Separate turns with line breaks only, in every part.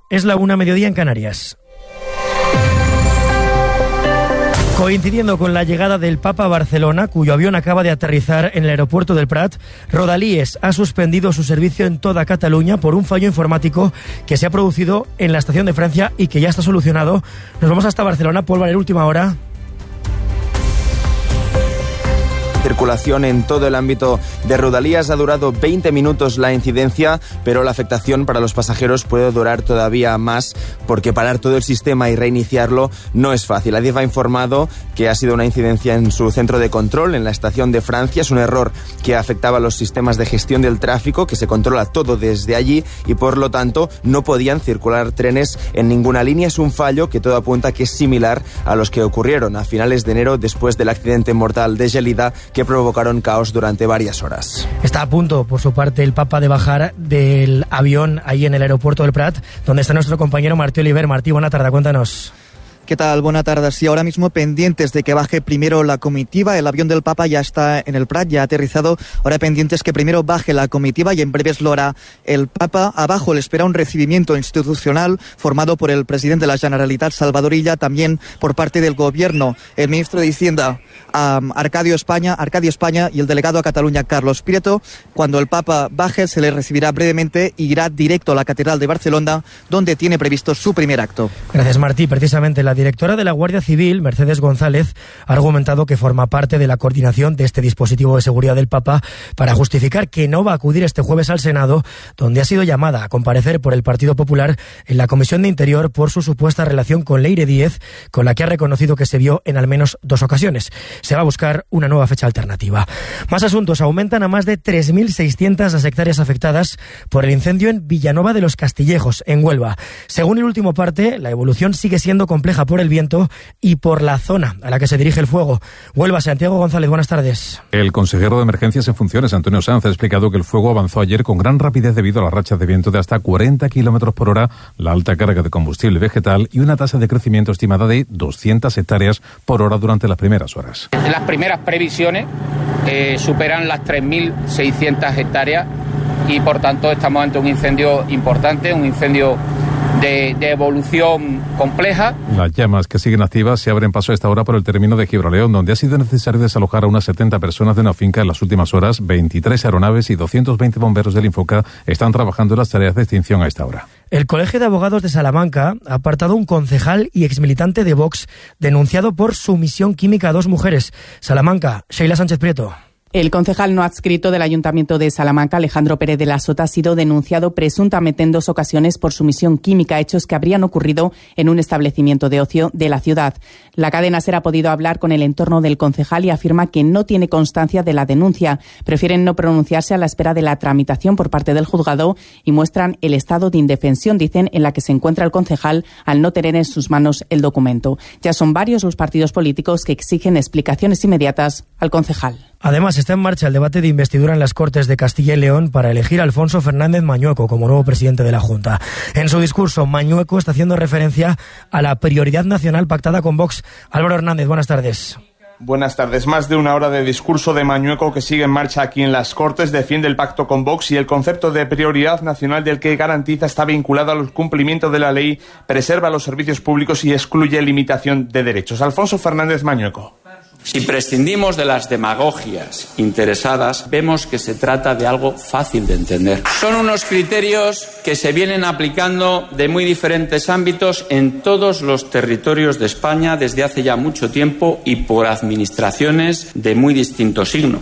Es la 1:00 en Canarias. Coincidiendo con la llegada del Papa a Barcelona, cuyo avión acaba de aterrizar en el aeropuerto del Prat, Rodalies ha suspendido su servicio en toda Cataluña por un fallo informático que se ha producido en la estación de Francia y que ya está solucionado. Nos vamos hasta Barcelona. Paul Valer, última hora.
Circulación en todo el ámbito de Rodalies. Ha durado 20 minutos la incidencia, pero la afectación para los pasajeros puede durar todavía más, porque parar todo el sistema y reiniciarlo no es fácil. Adif ha informado que ha sido una incidencia en su centro de control en la estación de Francia. Es un error que afectaba a los sistemas de gestión del tráfico, que se controla todo desde allí y por lo tanto no podían circular trenes en ninguna línea. Es un fallo que todo apunta que es similar a los que ocurrieron a finales de enero después del accidente mortal de Gelida, que provocaron caos durante varias horas.
Está a punto, por su parte, el Papa de bajar del avión ahí en el aeropuerto del Prat, donde está nuestro compañero Martí Oliver. Martí, buena tarde, cuéntanos.
¿Qué tal? Buenas tardes. Sí, ahora mismo pendientes de que baje primero la comitiva. El avión del Papa ya está en el Prat, ya ha aterrizado. Ahora pendientes que primero baje la comitiva y en breves lo hará el Papa. Abajo le espera un recibimiento institucional formado por el presidente de la Generalitat, Salvador Illa, también por parte del Gobierno, el ministro de Hacienda, Arcadio España, y el delegado a Cataluña, Carlos Prieto. Cuando el Papa baje se le recibirá brevemente y irá directo a la Catedral de Barcelona, donde tiene previsto su primer acto.
Gracias, Martí. Precisamente la directora de la Guardia Civil, Mercedes González, ha argumentado que forma parte de la coordinación de este dispositivo de seguridad del Papa para justificar que no va a acudir este jueves al Senado, donde ha sido llamada a comparecer por el Partido Popular en la Comisión de Interior por su supuesta relación con Leire Díez, con la que ha reconocido que se vio en al menos 2 ocasiones. Se va a buscar una nueva fecha alternativa. Más asuntos. Aumentan a más de 3.600 las hectáreas afectadas por el incendio en Villanueva de los Castillejos, en Huelva. Según el último parte, la evolución sigue siendo compleja por el viento y por la zona a la que se dirige el fuego. Huelva, Santiago González, buenas tardes.
El consejero de Emergencias en funciones, Antonio Sanz, ha explicado que el fuego avanzó ayer con gran rapidez debido a las rachas de viento de hasta 40 kilómetros por hora, la alta carga de combustible vegetal y una tasa de crecimiento estimada de 200 hectáreas por hora durante las primeras horas.
Las primeras previsiones superan las 3.600 hectáreas y por tanto estamos ante un incendio importante, un incendio de evolución compleja. Las llamas que siguen activas se abren paso a esta hora por el término de Gibraleón, donde ha sido necesario desalojar a unas 70 personas de una finca en las últimas horas. 23 aeronaves y 220 bomberos del Infoca están trabajando en las tareas de extinción a esta hora.
El Colegio de Abogados de Salamanca ha apartado a un concejal y exmilitante de Vox denunciado por sumisión química a 2 mujeres. Salamanca, Sheila Sánchez Prieto.
El concejal no adscrito del Ayuntamiento de Salamanca, Alejandro Pérez de la Sota, ha sido denunciado presuntamente en 2 ocasiones por sumisión química, hechos que habrían ocurrido en un establecimiento de ocio de la ciudad. La cadena SER ha podido hablar con el entorno del concejal y afirma que no tiene constancia de la denuncia. Prefieren no pronunciarse a la espera de la tramitación por parte del juzgado y muestran el estado de indefensión, dicen, en la que se encuentra el concejal al no tener en sus manos el documento. Ya son varios los partidos políticos que exigen explicaciones inmediatas al concejal.
Además, está en marcha el debate de investidura en las Cortes de Castilla y León para elegir a Alfonso Fernández Mañueco como nuevo presidente de la Junta. En su discurso, Mañueco está haciendo referencia a la prioridad nacional pactada con Vox. Álvaro Hernández, buenas tardes.
Buenas tardes. Más de 1 hora de discurso de Mañueco que sigue en marcha aquí en las Cortes. Defiende el pacto con Vox y el concepto de prioridad nacional del que garantiza está vinculado al cumplimiento de la ley, preserva los servicios públicos y excluye limitación de derechos. Alfonso Fernández Mañueco.
Si prescindimos de las demagogias interesadas, vemos que se trata de algo fácil de entender. Son unos criterios que se vienen aplicando de muy diferentes ámbitos en todos los territorios de España desde hace ya mucho tiempo y por administraciones de muy distinto signo.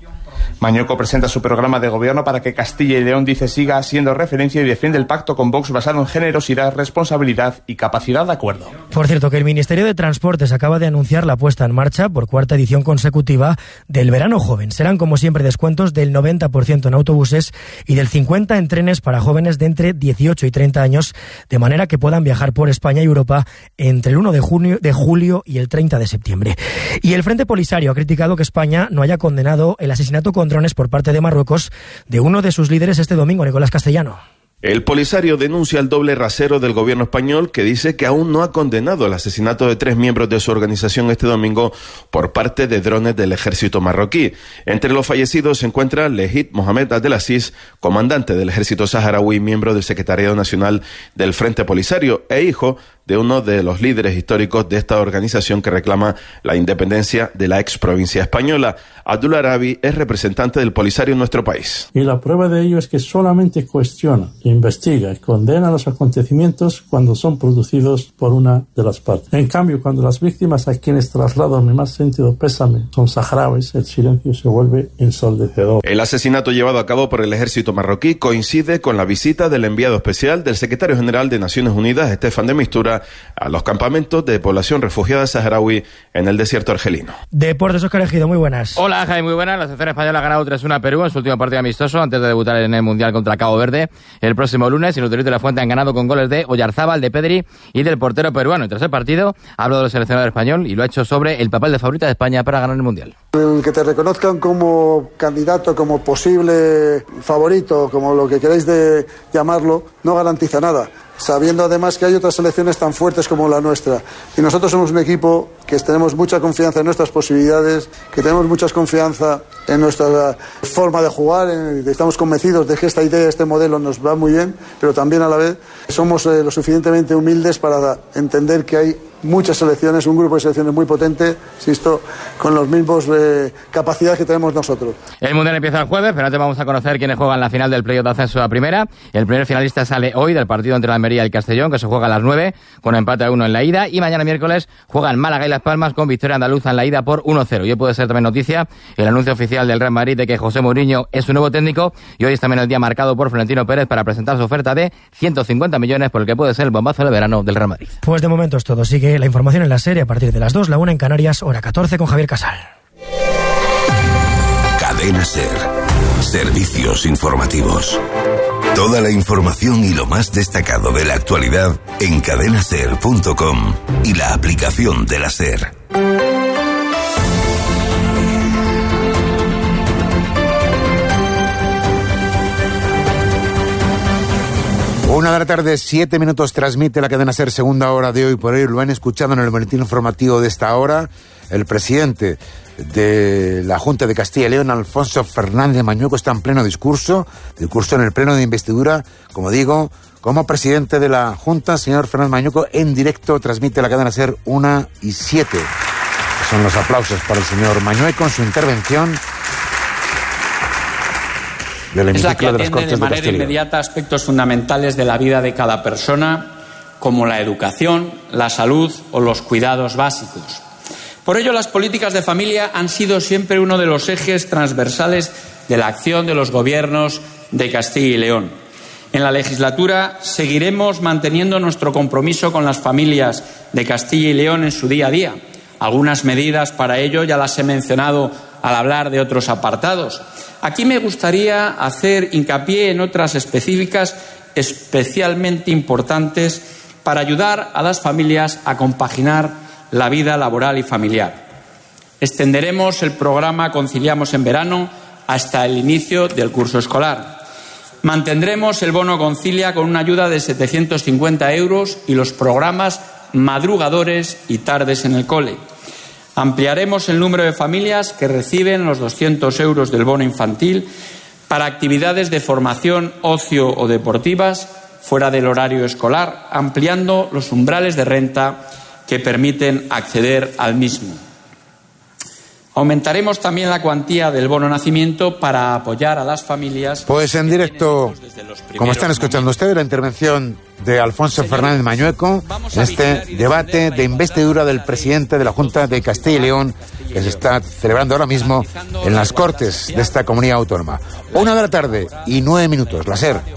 Mañueco presenta su programa de gobierno para que Castilla y León, dice, siga siendo referencia y defiende el pacto con Vox basado en generosidad, responsabilidad y capacidad de acuerdo.
Por cierto, que el Ministerio de Transportes acaba de anunciar la puesta en marcha por 4ª edición consecutiva del Verano Joven. Serán, como siempre, descuentos del 90% en autobuses y del 50% en trenes para jóvenes de entre 18 y 30 años, de manera que puedan viajar por España y Europa entre el 1 de julio y el 30 de septiembre. Y el Frente Polisario ha criticado que España no haya condenado el asesinato con drones por parte de Marruecos de uno de sus líderes este domingo, Nicolás Castellano.
El Polisario denuncia el doble rasero del gobierno español, que dice que aún no ha condenado el asesinato de 3 miembros de su organización este domingo por parte de drones del ejército marroquí. Entre los fallecidos se encuentra Lehit Mohamed Abdelaziz, comandante del ejército saharaui, miembro del Secretariado Nacional del Frente Polisario e hijo de uno de los líderes históricos de esta organización que reclama la independencia de la ex provincia española. Abdul Arabi es representante del Polisario en nuestro país.
Y la prueba de ello es que solamente cuestiona, investiga y condena los acontecimientos cuando son producidos por una de las partes. En cambio, cuando las víctimas a quienes traslado mi más sentido pésame son saharauis, el silencio se vuelve ensordecedor.
El asesinato llevado a cabo por el ejército marroquí coincide con la visita del enviado especial del secretario general de Naciones Unidas, Estefan de Mistura, a los campamentos de población refugiada saharaui en el desierto argelino.
Deportes, Óscar Ejido, muy buenas.
Hola, Jaime, muy buenas. La selección española ha ganado 3-1 a Perú en su último partido amistoso antes de debutar en el Mundial contra Cabo Verde el próximo lunes. Y los de la Fuente han ganado con goles de Oyarzábal, de Pedri y del portero peruano. Y tras el partido, hablo del seleccionador español y lo ha hecho sobre el papel de favorita de España para ganar el Mundial.
Que te reconozcan como candidato, como posible favorito, como lo que queráis de llamarlo, no garantiza nada, sabiendo además que hay otras selecciones tan fuertes como la nuestra. Y nosotros somos un equipo que tenemos mucha confianza en nuestras posibilidades, que tenemos mucha confianza en nuestra forma de jugar, estamos convencidos de que esta idea, este modelo nos va muy bien, pero también a la vez somos lo suficientemente humildes para entender que hay muchas selecciones, un grupo de selecciones muy potente, insisto, con los mismos capacidades que tenemos nosotros.
El Mundial empieza el jueves, pero antes vamos a conocer quiénes juegan la final del playoff de ascenso a primera. El primer finalista sale hoy del partido entre la Almería y el Castellón, que se juega a las 9, con empate a 1 en la ida, y mañana miércoles juegan Málaga y Las Palmas con victoria andaluza en la ida por 1-0. Y hoy puede ser también noticia el anuncio oficial del Real Madrid de que José Mourinho es su nuevo técnico, y hoy es también el día marcado por Florentino Pérez para presentar su oferta de 150 millones por el que puede ser el bombazo de verano del Real Madrid.
Pues de momento es todo. Sigue la información en la serie a partir de las 2, la 1 en Canarias, hora 14 con Javier Casal.
Cadena SER. Servicios informativos. Toda la información y lo más destacado de la actualidad en cadenaser.com y la aplicación de la SER.
Una de la tarde, 7 minutos, transmite la cadena SER, segunda hora de Hoy por Hoy. Lo han escuchado en el boletín informativo de esta hora. El presidente de la Junta de Castilla y León, Alfonso Fernández Mañueco, está en pleno discurso en el pleno de investidura, como digo, como presidente de la Junta. Señor Fernández Mañueco, en directo transmite la cadena SER 1:07. Son los aplausos para el señor Mañueco en su intervención.
Es la que atiende de manera inmediata aspectos fundamentales de la vida de cada persona, como la educación, la salud o los cuidados básicos. Por ello, las políticas de familia han sido siempre uno de los ejes transversales de la acción de los gobiernos de Castilla y León. En la legislatura seguiremos manteniendo nuestro compromiso con las familias de Castilla y León en su día a día. Algunas medidas para ello ya las he mencionado al hablar de otros apartados. Aquí me gustaría hacer hincapié en otras específicas especialmente importantes para ayudar a las familias a compaginar la vida laboral y familiar. Extenderemos el programa Conciliamos en Verano hasta el inicio del curso escolar. Mantendremos el bono Concilia con una ayuda de 750 euros y los programas Madrugadores y Tardes en el Cole. Ampliaremos el número de familias que reciben los 200 euros del bono infantil para actividades de formación, ocio o deportivas fuera del horario escolar, ampliando los umbrales de renta que permiten acceder al mismo. Aumentaremos también la cuantía del bono nacimiento para apoyar a las familias.
Pues en directo, como están escuchando ustedes, la intervención de Alfonso Fernández Mañueco en este debate de investidura del presidente de la Junta de Castilla y León, que se está celebrando ahora mismo en las Cortes de esta comunidad autónoma. 1 de la tarde y 9 minutos, la SER.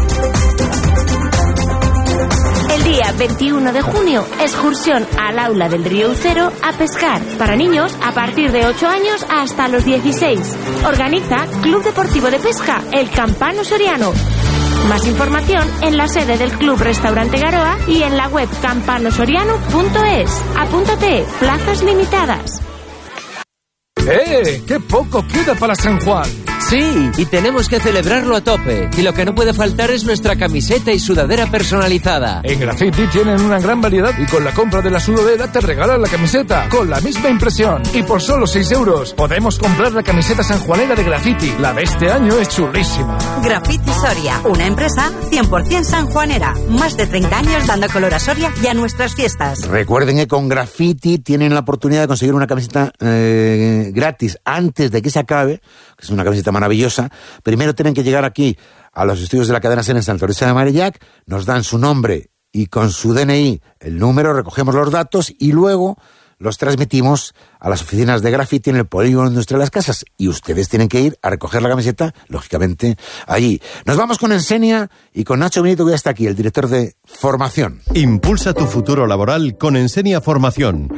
El día 21 de junio, excursión al aula del Río Ucero a pescar para niños a partir de 8 años hasta los 16. Organiza Club Deportivo de Pesca El Campano Soriano. Más información en la sede del Club Restaurante Garoa y en la web campanosoriano.es. Apúntate, plazas limitadas.
¡Qué poco queda para San Juan! Sí, y tenemos que celebrarlo a tope. Y lo que no puede faltar es nuestra camiseta y sudadera personalizada.
En Graffiti tienen una gran variedad y con la compra de la sudadera te regalan la camiseta con la misma impresión. Y por solo 6 euros podemos comprar la camiseta sanjuanera de Graffiti. La de este año es chulísima.
Graffiti Soria, una empresa 100% sanjuanera. Más de 30 años dando color a Soria y a nuestras fiestas.
Recuerden que con Graffiti tienen la oportunidad de conseguir una camiseta gratis antes de que se acabe, que es una camiseta maravillosa. Primero tienen que llegar aquí a los estudios de la cadena SER en Santa Teresa de Marillac, nos dan su nombre y con su DNI el número, recogemos los datos y luego los transmitimos a las oficinas de Graffiti en el Polígono Industrial de Las Casas y ustedes tienen que ir a recoger la camiseta, lógicamente, allí. Nos vamos con Ensenia y con Nacho Benito, que ya está aquí, el director de Formación.
Impulsa tu futuro laboral con Ensenia Formación.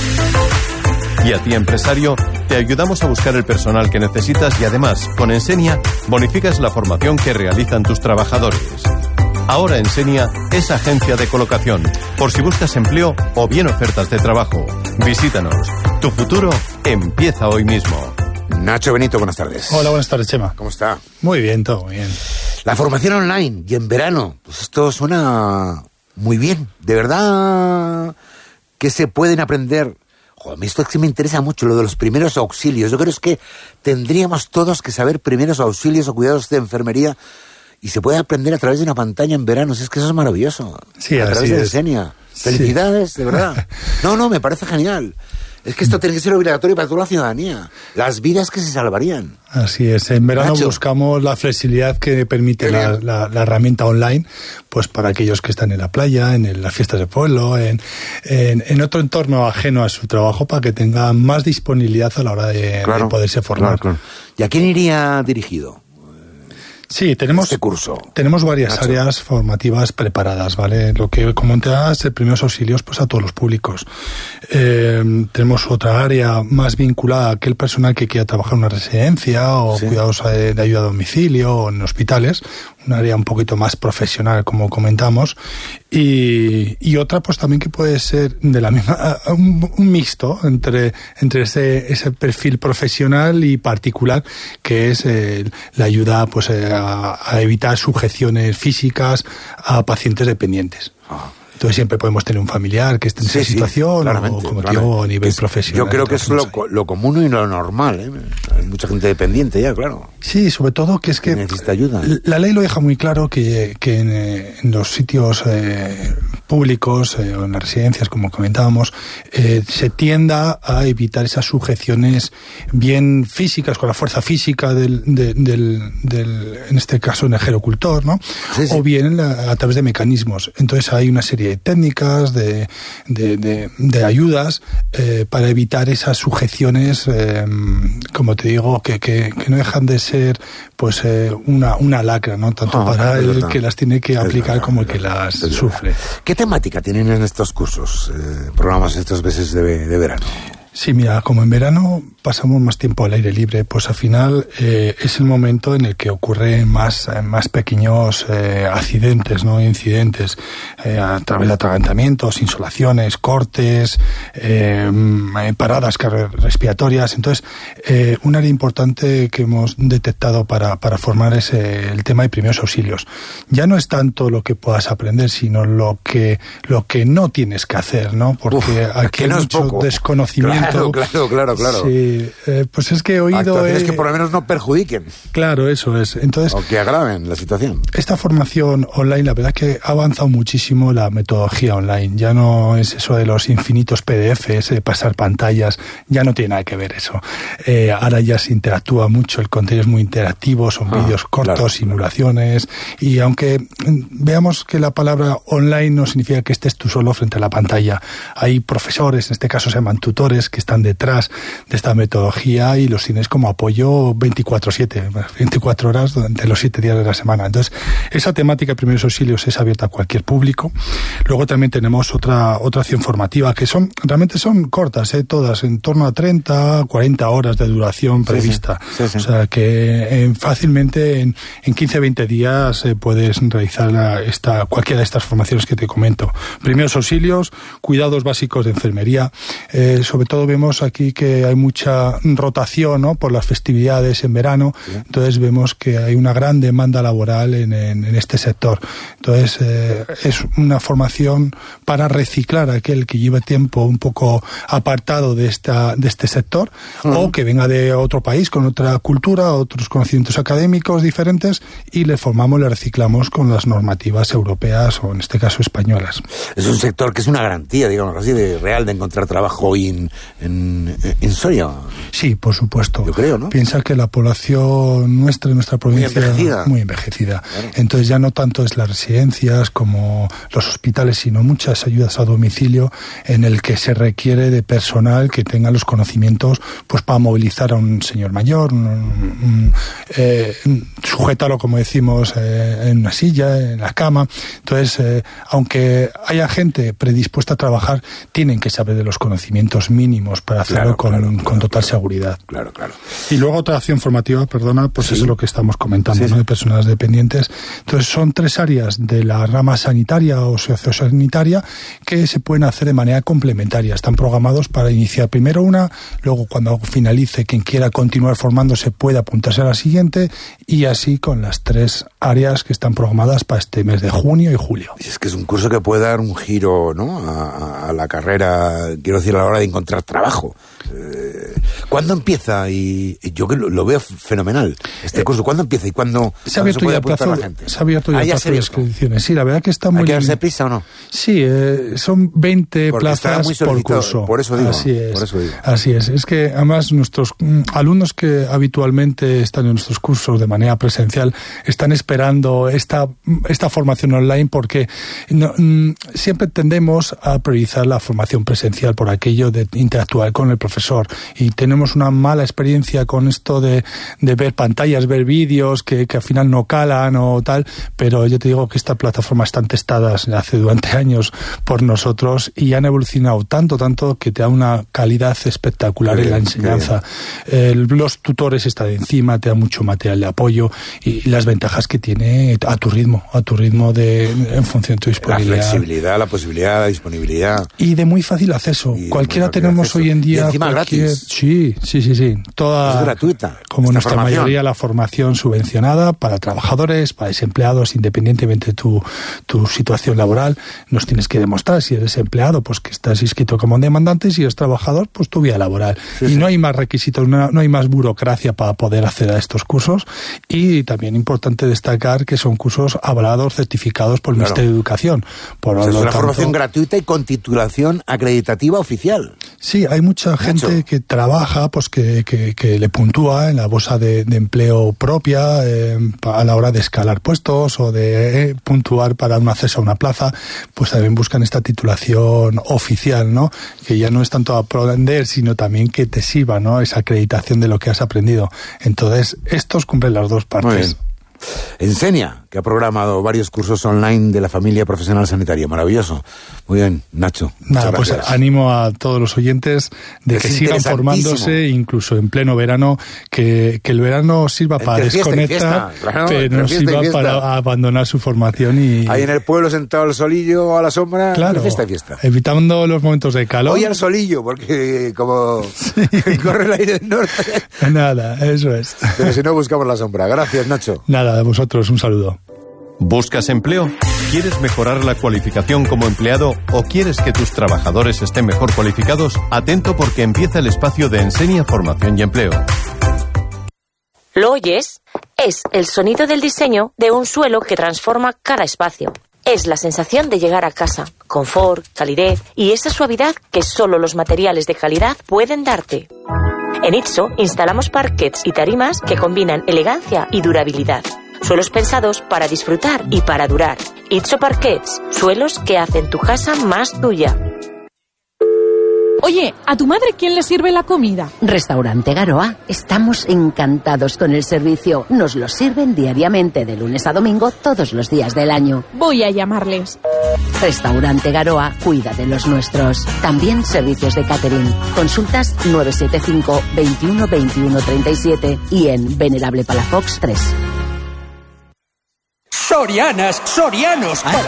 Y a ti, empresario, te ayudamos a buscar el personal que necesitas y además, con Ensenia, bonificas la formación que realizan tus trabajadores. Ahora Ensenia es agencia de colocación, por si buscas empleo o bien ofertas de trabajo. Visítanos. Tu futuro empieza hoy mismo.
Nacho Benito, buenas tardes.
Hola, buenas tardes, Chema.
¿Cómo está?
Muy bien, todo muy bien.
La formación online y en verano, pues esto suena muy bien. De verdad que se pueden aprender. Joder, a mí esto es que me interesa mucho, lo de los primeros auxilios. Yo creo que tendríamos todos que saber primeros auxilios o cuidados de enfermería y se puede aprender a través de una pantalla en verano. Si es que eso es maravilloso.
Sí,
a través de
es.
Ensenia. Felicidades, sí. De verdad. No, me parece genial. Es que esto tiene que ser obligatorio para toda la ciudadanía. Las vidas que se salvarían.
Así es. En verano
Nacho,
buscamos la flexibilidad que permite la herramienta online, pues para aquellos que están en la playa, en las fiestas de pueblo, en otro entorno ajeno a su trabajo, para que tengan más disponibilidad a la hora de poderse formar.
Claro. ¿Y a quién iría dirigido?
Sí, tenemos varias
Nacho.
áreas formativas preparadas, ¿vale? Lo que comentabas, primeros auxilios, pues a todos los públicos. Tenemos otra área más vinculada a aquel personal que quiera trabajar en una residencia o cuidados de ayuda a domicilio o en hospitales, un área un poquito más profesional, como comentamos, y otra pues también que puede ser de la misma, un mixto entre ese perfil profesional y particular, que es la ayuda pues a evitar sujeciones físicas a pacientes dependientes. Entonces siempre podemos tener un familiar que esté en esa situación, o como digo, a nivel profesional.
Yo creo que es lo común y lo normal, ¿eh? Hay mucha gente dependiente ya, claro.
Sí, sobre todo que es que
necesita ayuda.
La ley lo deja muy claro que en los sitios públicos o en las residencias, como comentábamos, se tienda a evitar esas sujeciones bien físicas, con la fuerza física del en este caso, en el gerocultor, ¿no? O bien a través de mecanismos. Entonces hay una serie de técnicas, de ayudas para evitar esas sujeciones, como te digo, que no dejan de ser pues una lacra, ¿no? Tanto para el que las tiene que aplicar como el que las sufre.
¿Qué temática tienen en estos cursos, programas estos meses de verano?
Sí, mira, como en verano pasamos más tiempo al aire libre, pues al final es el momento en el que ocurren más pequeños accidentes, ¿no? Incidentes a través de atragantamientos, insolaciones, cortes, paradas respiratorias. Entonces, un área importante que hemos detectado para formar es el tema de primeros auxilios. Ya no es tanto lo que puedas aprender, sino lo que no tienes que hacer, ¿no? Porque aquí hay mucho desconocimiento.
Claro.
Sí, pues es que he oído...
Actuaciones que por lo menos no perjudiquen.
Claro, eso es. Entonces,
o que agraven la situación.
Esta formación online, la verdad es que ha avanzado muchísimo la metodología online. Ya no es eso de los infinitos PDFs, de pasar pantallas, ya no tiene nada que ver eso. Ahora ya se interactúa mucho, el contenido es muy interactivo, son vídeos cortos, simulaciones, y aunque veamos que la palabra online no significa que estés tú solo frente a la pantalla, hay profesores, en este caso se llaman tutores, que están detrás de esta metodología y los tienes como apoyo 24/7, 24 horas durante los 7 días de la semana. Entonces, esa temática de primeros auxilios es abierta a cualquier público. Luego también tenemos otra acción formativa que realmente son cortas, todas, en torno a 30, 40 horas de duración prevista.
Sí.
O sea que fácilmente en 15, 20 días puedes realizar cualquiera de estas formaciones que te comento. Primeros auxilios, cuidados básicos de enfermería, sobre todo todo vemos aquí que hay mucha rotación, ¿no?, por las festividades en verano. Sí. Entonces vemos que hay una gran demanda laboral en este sector. Entonces es una formación para reciclar a aquel que lleva tiempo un poco apartado de este sector, o que venga de otro país con otra cultura, otros conocimientos académicos diferentes, y le formamos, le reciclamos con las normativas europeas o en este caso españolas.
Es un sector que es una garantía, digamos así, real de encontrar trabajo hoy en Soria.
Sí, por supuesto.
Yo creo, ¿no?
Piensa que la población nuestra provincia muy envejecida. Claro. Entonces ya no tanto es las residencias como los hospitales, sino muchas ayudas a domicilio en el que se requiere de personal que tenga los conocimientos pues para movilizar a un señor mayor, sujetarlo, como decimos, en una silla, en la cama. Entonces, aunque haya gente predispuesta a trabajar, tienen que saber de los conocimientos mínimos para hacerlo con total seguridad.
Claro.
Y luego otra acción formativa, perdona, pues sí, es lo que estamos comentando, ¿no?, de personas dependientes. Entonces son 3 áreas de la rama sanitaria o sociosanitaria que se pueden hacer de manera complementaria. Están programados para iniciar primero una, luego cuando finalice, quien quiera continuar formándose puede apuntarse a la siguiente, y así con las 3 áreas que están programadas para este mes de junio y julio.
Y es que es un curso que puede dar un giro, ¿no?, a la carrera, quiero decir, a la hora de encontrar trabajo. ¿Cuándo empieza? Y yo que lo veo fenomenal, este curso. ¿Cuándo empieza y cuándo
se puede apuntar la gente? Se ha abierto ya plazo de inscripciones. Sí, la verdad que está muy...
¿Hay que darse prisa o no?
Sí, son 20
porque
plazas por curso.
Por eso digo.
Así es. Es que además nuestros alumnos que habitualmente están en nuestros cursos de manera presencial están esperando esta formación online, porque siempre tendemos a priorizar la formación presencial por aquello de interactuar con el profesor, y tenemos una mala experiencia con esto de ver pantallas, ver vídeos que al final no calan o tal, pero yo te digo que estas plataformas están testadas durante años por nosotros y han evolucionado tanto que te da una calidad espectacular en la enseñanza. Los tutores están encima, te da mucho material de apoyo y las ventajas que tiene a tu ritmo en función de tu disponibilidad.
La flexibilidad, la posibilidad, la disponibilidad.
Y de muy fácil acceso. Cualquiera tenemos hoy en día.
Y encima gratis.
Sí. Toda,
es gratuita.
Como nuestra mayoría, la formación subvencionada para trabajadores, para desempleados, independientemente de tu situación laboral. Nos tienes que demostrar, si eres empleado, pues que estás inscrito como demandante, si eres trabajador, pues tu vía laboral. No hay más requisitos, no hay más burocracia para poder acceder a estos cursos. Y también importante destacar que son cursos avalados, certificados por el Ministerio de Educación.
Es una formación gratuita y con titulación acreditativa oficial.
Sí, hay mucha gente que trabaja, pues que le puntúa en la bolsa de empleo propia a la hora de escalar puestos o de puntuar para un acceso a una plaza, pues también buscan esta titulación oficial, ¿no? Que ya no es tanto aprender, sino también que te sirva, ¿no?, esa acreditación de lo que has aprendido. Entonces, estos cumplen las 2 partes.
Muy bien. Ensenia, que ha programado varios cursos online de la familia profesional sanitaria. Maravilloso. Muy bien, Nacho.
Nada, pues animo a todos los oyentes de que sigan formándose, incluso en pleno verano, que el verano sirva para desconectar, pero no sirva para abandonar su formación.
Ahí en el pueblo, sentado al solillo, a la sombra,
claro, fiesta. Evitando los momentos de calor.
Hoy al solillo, porque como corre el aire del norte.
Nada, eso es.
Pero si no, buscamos la sombra. Gracias, Nacho.
Nada, a vosotros, un saludo.
¿Buscas empleo? ¿Quieres mejorar la cualificación como empleado o quieres que tus trabajadores estén mejor cualificados? Atento, porque empieza el espacio de Ensenia Formación y Empleo.
¿Lo oyes? Es el sonido del diseño de un suelo que transforma cada espacio. Es la sensación de llegar a casa, confort, calidez y esa suavidad que solo los materiales de calidad pueden darte. En Itso instalamos parquets y tarimas que combinan elegancia y durabilidad. Suelos pensados para disfrutar y para durar. Itso Parquets, suelos que hacen tu casa más tuya.
Oye, ¿a tu madre quién le sirve la comida?
Restaurante Garoa. Estamos encantados con el servicio. Nos lo sirven diariamente de lunes a domingo todos los días del año.
Voy a llamarles.
Restaurante Garoa cuida de los nuestros. También servicios de catering. Consultas 975 21 21 37 y en Venerable Palafox 3.
Sorianas, sorianos,